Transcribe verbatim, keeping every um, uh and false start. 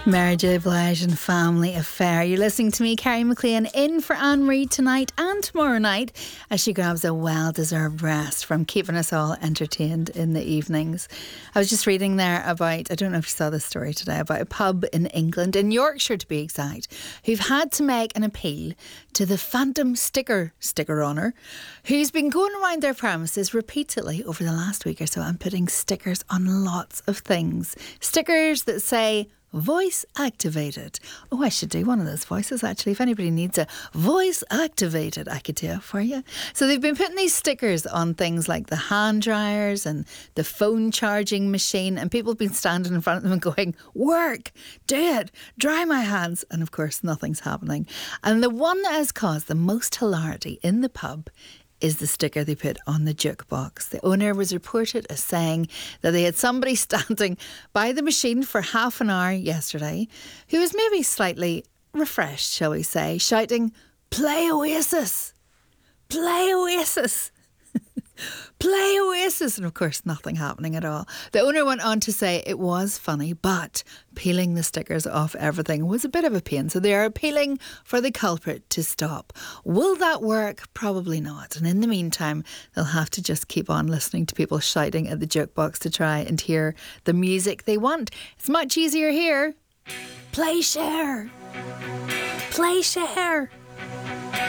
Mary J. Blige and Family Affair. You're listening to me, Carrie McLean, in for Anne Reid tonight and tomorrow night as she grabs a well-deserved rest from keeping us all entertained in the evenings. I was just reading there about, I don't know if you saw this story today, about a pub in England, in Yorkshire to be exact, who've had to make an appeal to the Phantom Sticker sticker owner, who's been going around their premises repeatedly over the last week or so and putting stickers on lots of things. Stickers that say voice activated. Oh, I should do one of those voices actually. If anybody needs a voice activated, I could do it for you. So they've been putting these stickers on things like the hand dryers and the phone charging machine, and people have been standing in front of them and going, work, do it, dry my hands. And of course, nothing's happening. And the one that has caused the most hilarity in the pub is the sticker they put on the jukebox. The owner was reported as saying that they had somebody standing by the machine for half an hour yesterday who was maybe slightly refreshed, shall we say, shouting, "Play Oasis! Play Oasis! Play Oasis!" And of course, nothing happening at all. The owner went on to say it was funny, but peeling the stickers off everything was a bit of a pain. So they are appealing for the culprit to stop. Will that work? Probably not. And in the meantime, they'll have to just keep on listening to people shouting at the jukebox to try and hear the music they want. It's much easier here. Play Cher. Play Cher.